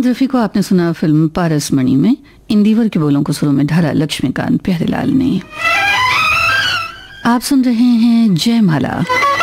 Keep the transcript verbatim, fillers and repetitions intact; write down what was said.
मोहम्मद रफ़ी को आपने सुना फिल्म पारसमणि में। इंदिवर के बोलों को सुरों में ढाला लक्ष्मीकांत प्यारेलाल ने। आप सुन रहे हैं जयमाला।